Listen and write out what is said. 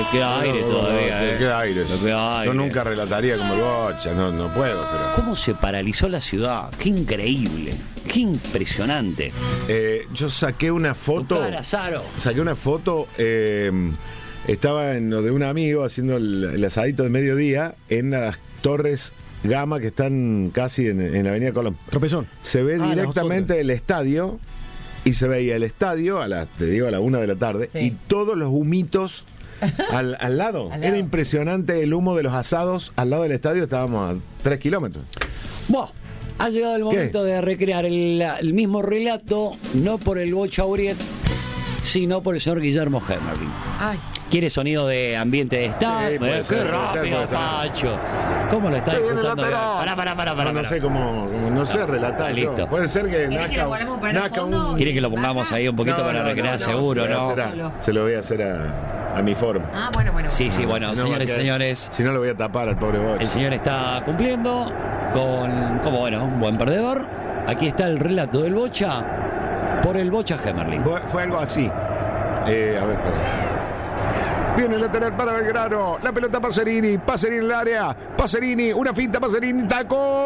Le queda aire todavía. Le queda aire. Le queda aire. Yo nunca relataría como el Bocha, no puedo, pero... ¿Cómo se paralizó la ciudad? Qué increíble, qué impresionante. Yo saqué una foto. Lazaro. Saqué una foto. Estaba en lo de un amigo haciendo el asadito de mediodía en las Torres Gama que están casi en la Avenida Colón. Tropezón. Se ve directamente el estadio y se veía el estadio a la 1 de la tarde y todos los humitos al lado. Era impresionante el humo de los asados al lado del estadio. Estábamos a 3 kilómetros. Bueno, ha llegado el momento de recrear el mismo relato, no por el Bocha Uriet, sino por el señor Guillermo Hemerling. Ay. ¿Quiere sonido de ambiente de estadio? Sí, puede ¡Qué ser, rápido, puede ser. Pacho! ¿Cómo lo está disfrutando? Pará. No sé cómo, no sé relatar. Listo. Puede ser que nazca un... ¿Quiere que lo pongamos ahí un poquito para recrear? Seguro, ¿no? Se lo voy a hacer a mi forma. Ah, bueno. Sí, bueno, Si no, señores. Si no, lo voy a tapar al pobre Bocha. El señor está cumpliendo como un buen perdedor. Aquí está el relato del Bocha por el Bocha Hemerling. Fue algo así. A ver, perdón. Viene el lateral para Belgrano. La pelota Pacerini en el área. Pacerini, una finta, Pacerini, taco.